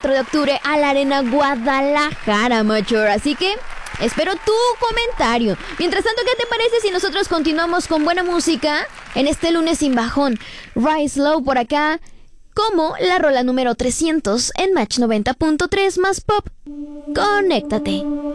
4 de octubre a la Arena Guadalajara, Mayor. Así que espero tu comentario. Mientras tanto, ¿qué te parece si nosotros continuamos con buena música en este lunes sin bajón? Rise Low por acá, como la rola número 300 en Match 90.3 más Pop. Conéctate.